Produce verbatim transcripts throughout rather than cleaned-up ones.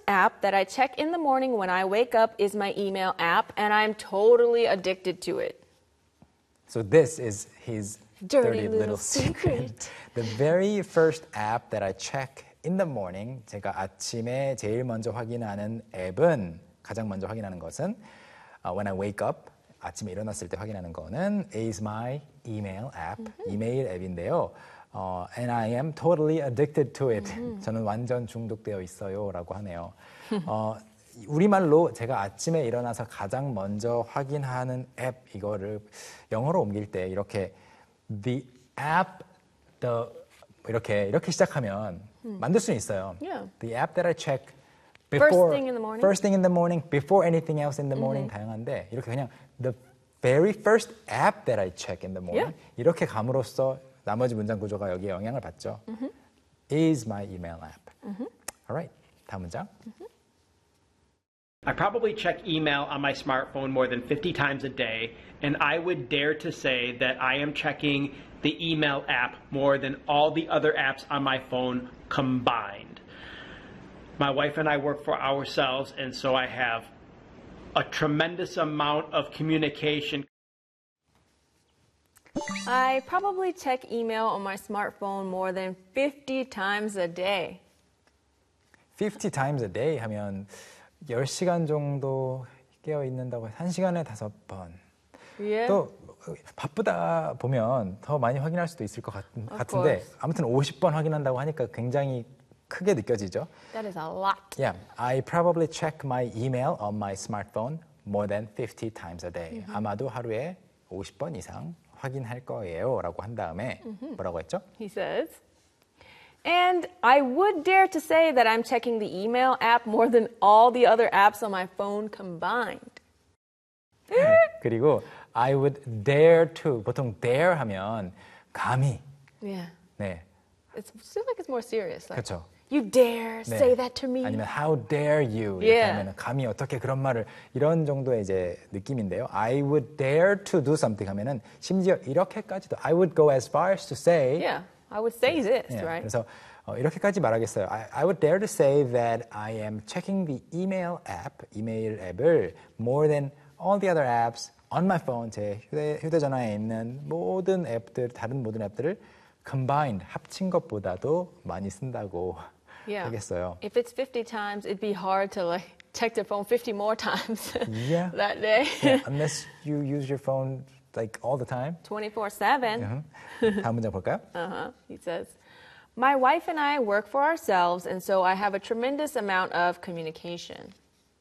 app that I check in the morning when I wake up is my email app, and I'm totally addicted to it. So this is his Dirty, dirty, little, little secret. secret. The very first app that I check in the morning, 제가 아침에 제일 먼저 확인하는 앱은, 가장 먼저 확인하는 것은 uh, when I wake up, 아침에 일어났을 때 확인하는 거는 is my email app, mm-hmm. 이메일 앱인데요. Uh, and I am totally addicted to it. Mm-hmm. 저는 완전 중독되어 있어요 라고 하네요. 어, 우리말로 제가 아침에 일어나서 가장 먼저 확인하는 앱 이거를 영어로 옮길 때 이렇게 the app, the 이렇게 이렇게 시작하면 음. 만들 수는 있어요. Yeah. The app that I check before first thing in the morning, first thing in the morning, before anything else in the morning mm-hmm. 다양한데 이렇게 그냥 the very first app that I check in the morning yeah. 이렇게 감으로써 나머지 문장 구조가 여기에 영향을 받죠. Mm-hmm. Is my email app. Mm-hmm. Alright, 다음 문장. Mm-hmm. I probably check email on my smartphone more than fifty times a day, and I would dare to say that I am checking the email app more than all the other apps on my phone combined. My wife and I work for ourselves, and so I have a tremendous amount of communication. I probably check email on my smartphone more than fifty times a day. fifty times a day 하면 열 시간 정도 깨어 있는다고 해서 한 시간에 다섯 번. Yeah. 또 바쁘다 보면 더 많이 확인할 수도 있을 것 같, 같은데 아무튼 오십 번 확인한다고 하니까 굉장히 크게 느껴지죠. That is a lot. Yeah, I probably check my email on my smartphone more than fifty times a day. Mm-hmm. 아마도 하루에 오십 번 이상 확인할 거예요 라고 한 다음에 mm-hmm. 뭐라고 했죠? He says, and I would dare to say that I'm checking the email app more than all the other apps on my phone combined. 그리고 I would dare to, 보통 dare 하면 감히. Yeah. 네. It seems like it's more serious. Like, 그렇죠. You dare 네. say that to me? 아니면 how dare you 이렇게 Yeah. 하면 감히 어떻게 그런 말을 이런 정도의 이제 느낌인데요. I would dare to do something 하면은 심지어 이렇게까지도 I would go as far as to say. Yeah, I would say this, 네, right? 그래서 어, 이렇게까지 말하겠어요. I, I would dare to say that I am checking the email app, 이메일 앱을 more than all the other apps on my phone, 제 휴대, 휴대전화에 있는 모든 앱들, 다른 모든 앱들을 combined, 합친 것보다도 많이 쓴다고 Yeah. 하겠어요. If it's fifty times, it'd be hard to like check the phone fifty more times Yeah. that day. Yeah, unless you use your phone like all the time. twenty-four seven. Uh-huh. 다음 문장 볼까요? Uh-huh. He says, my wife and I work for ourselves, and so I have a tremendous amount of communication.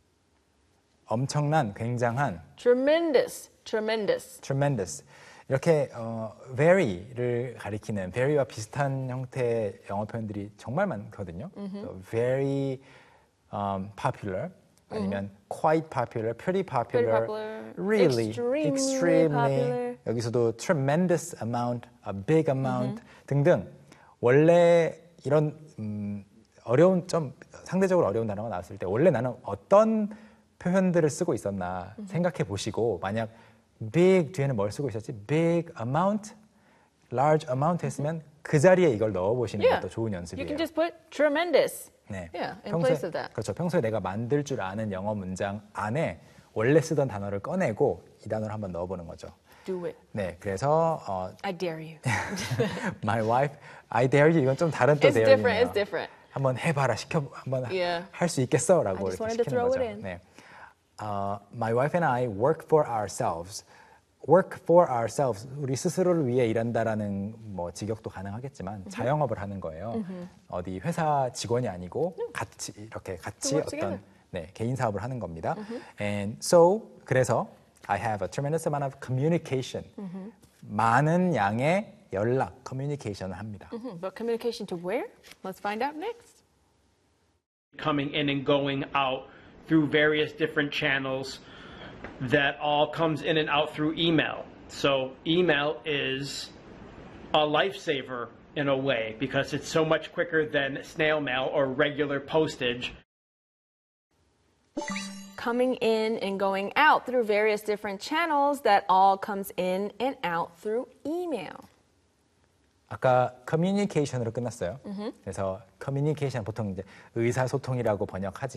엄청난, 굉장한, Tremendous, tremendous. tremendous. 이렇게 어, very를 가리키는 very와 비슷한 형태의 영어 표현들이 정말 많거든요. Mm-hmm. Very um, popular, 아니면 mm-hmm. quite popular, pretty popular, pretty popular really, extremely, extremely, popular. 여기서도 tremendous amount, a big amount mm-hmm. 등등. 원래 이런 음, 어려운 좀 상대적으로 어려운 단어가 나왔을 때 원래 나는 어떤 표현들을 쓰고 있었나 mm-hmm. 생각해 보시고 만약 big 뒤에는 뭘 쓰고 있었지? big amount, large amount 했으면 mm-hmm. 그 자리에 이걸 넣어보시는 yeah. 것도 좋은 연습이에요. You can just put tremendous. 네. Yeah, in 평소에, place of that. 그렇죠. 평소에 내가 만들 줄 아는 영어 문장 안에 원래 쓰던 단어를 꺼내고 이 단어를 한번 넣어보는 거죠. Do it. 네, 그래서 어, I dare you. My wife, I dare you 이건 좀 다른 또 It's 대열이네요. different. It's different. 한번 해봐라, 시켜 한번 Yeah. 할 수 있겠어라고 I just 이렇게 wanted to 시키는 throw 거죠. it in. 네. Uh, my wife and I work for ourselves. Work for ourselves. 우리 스스로를 위해 일한다라는 뭐 직역도 가능하겠지만 mm-hmm. 자영업을 하는 거예요. Mm-hmm. 어디 회사 직원이 아니고 mm-hmm. 같이 이렇게 같이 어떤 네, 개인 사업을 하는 겁니다. Mm-hmm. And so 그래서 I have a tremendous amount of communication. Mm-hmm. 많은 양의 연락, communication을 합니다. Mm-hmm. But communication to where? Let's find out next. Coming in and going out through various different channels that all comes in and out through email. So email is a lifesaver in a way because it's so much quicker than snail mail or regular postage. Coming in and going out through various different channels that all comes in and out through email. 아까 communication으로 끝났어요. Mm-hmm. 그래서 communication 보통 이제 의사소통이라고 번역하지.